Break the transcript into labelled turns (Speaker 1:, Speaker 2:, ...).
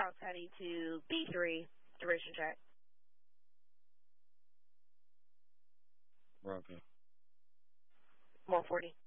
Speaker 1: Charles County to B3, duration check.
Speaker 2: Roger.
Speaker 1: 140.